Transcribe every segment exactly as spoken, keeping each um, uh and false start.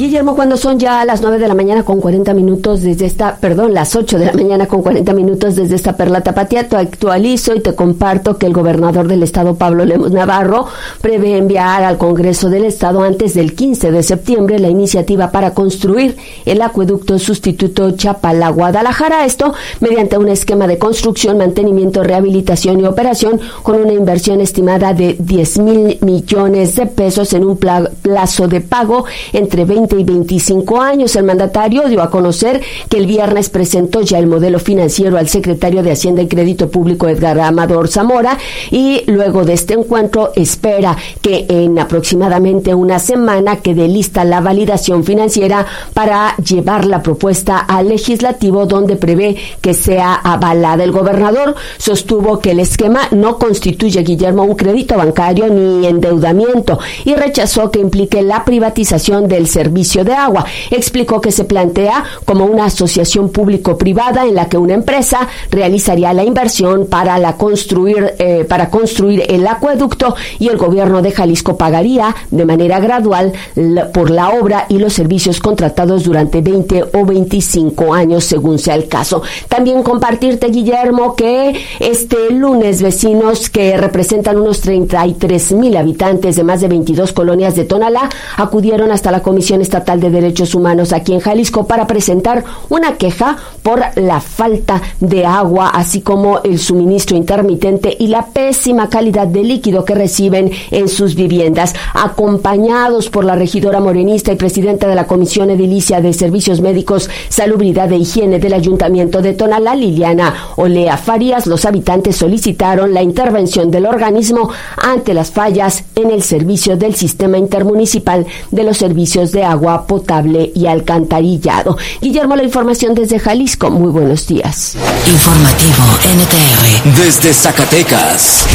Guillermo, cuando son ya las nueve de la mañana con cuarenta minutos desde esta, perdón, las ocho de la mañana con cuarenta minutos desde esta Perla Tapatía, te actualizo y te comparto que el gobernador del estado, Pablo Lemus Navarro, prevé enviar al Congreso del Estado antes del quince de septiembre la iniciativa para construir el acueducto sustituto Chapala-Guadalajara, esto mediante un esquema de construcción, mantenimiento, rehabilitación y operación con una inversión estimada de diez mil millones de pesos en un plazo de pago entre veinte y veinticinco años. El mandatario dio a conocer que el viernes presentó ya el modelo financiero al secretario de Hacienda y Crédito Público, Edgar Amador Zamora, y luego de este encuentro espera que en aproximadamente una semana quede lista la validación financiera para llevar la propuesta al legislativo, donde prevé que sea avalada. El gobernador sostuvo que el esquema no constituye, Guillermo, un crédito bancario ni endeudamiento y rechazó que implique la privatización del servicio de agua. Explicó que se plantea como una asociación público-privada en la que una empresa realizaría la inversión para la construir eh, para construir el acueducto y el gobierno de Jalisco pagaría de manera gradual la, por la obra y los servicios contratados durante veinte o veinticinco años, según sea el caso. También compartirte, Guillermo, que este lunes vecinos que representan unos treinta y tres mil habitantes de más de veintidós colonias de Tonalá acudieron hasta la Comisión Estatal de Derechos Humanos aquí en Jalisco para presentar una queja por la falta de agua, así como el suministro intermitente y la pésima calidad de líquido que reciben en sus viviendas. Acompañados por la regidora morenista y presidenta de la Comisión Edilicia de Servicios Médicos, Salubridad e Higiene del Ayuntamiento de Tonalá, Liliana Olea Farías, los habitantes solicitaron la intervención del organismo ante las fallas en el servicio del Sistema Intermunicipal de los Servicios de Agua Potable y Alcantarillado. Guillermo, la información desde Jalisco. Muy buenos días. Informativo N T R desde Zacatecas.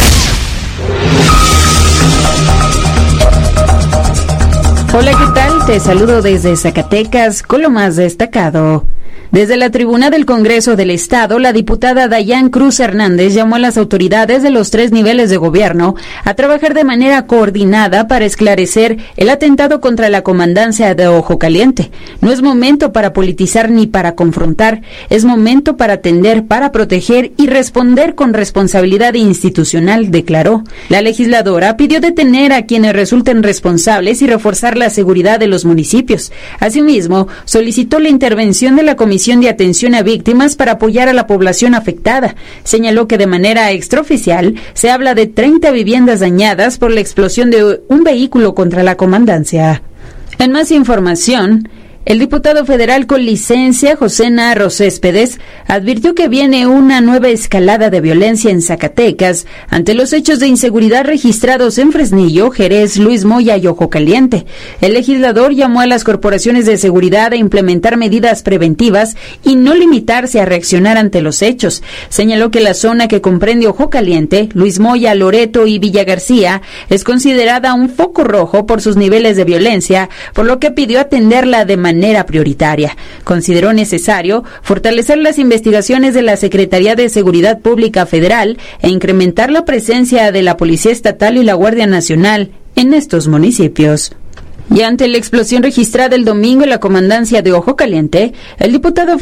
Hola, ¿qué tal? Te saludo desde Zacatecas con lo más destacado. Desde la tribuna del Congreso del Estado, la diputada Dayan Cruz Hernández llamó a las autoridades de los tres niveles de gobierno a trabajar de manera coordinada para esclarecer el atentado contra la comandancia de Ojo Caliente. No es momento para politizar ni para confrontar, es momento para atender, para proteger y responder con responsabilidad institucional, declaró. La legisladora pidió detener a quienes resulten responsables y reforzar la seguridad de los municipios. Asimismo, solicitó la intervención de la Comisión de Atención a Víctimas para apoyar a la población afectada. Señaló que de manera extraoficial se habla de treinta viviendas dañadas por la explosión de un vehículo contra la comandancia. En más información, el diputado federal con licencia, José Narro Céspedes, advirtió que viene una nueva escalada de violencia en Zacatecas ante los hechos de inseguridad registrados en Fresnillo, Jerez, Luis Moya y Ojo Caliente. El legislador llamó a las corporaciones de seguridad a implementar medidas preventivas y no limitarse a reaccionar ante los hechos. Señaló que la zona que comprende Ojo Caliente, Luis Moya, Loreto y Villa García es considerada un foco rojo por sus niveles de violencia, por lo que pidió atenderla de manera manera prioritaria. Consideró necesario fortalecer las investigaciones de la Secretaría de Seguridad Pública Federal e incrementar la presencia de la Policía Estatal y la Guardia Nacional en estos municipios. Y ante la explosión registrada el domingo en la comandancia de Ojo Caliente, el diputado